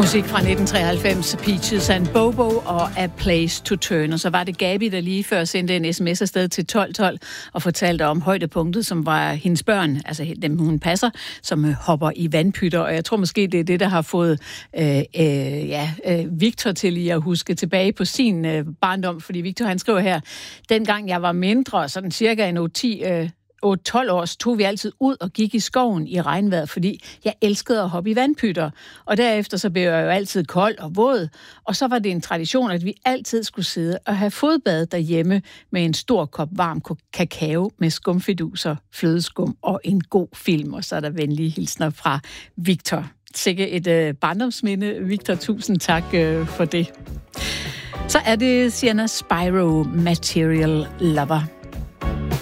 Musik fra 1993, Peaches and Bobo og A Place to Turn. Og så var det Gabi, der lige før sendte en sms afsted til 1212 og fortalte om højdepunktet, som var hendes børn, altså dem hun passer, som hopper i vandpytter. Og jeg tror måske, det er det, der har fået Victor til lige at huske tilbage på sin barndom. Fordi Victor, han skriver her, dengang jeg var mindre, sådan cirka en 12 år, tog vi altid ud og gik i skoven i regnvejret, fordi jeg elskede at hoppe i vandpytter. Og derefter så blev jeg jo altid kold og våd, og så var det en tradition, at vi altid skulle sidde og have fodbad derhjemme med en stor kop varm kakao med skumfiduser, flødeskum og en god film. Og så er der venlige hilsner fra Victor. Sikke et barndomsminde, Victor. Tusind tak for det. Så er det Sienna Spyro, Material Lover.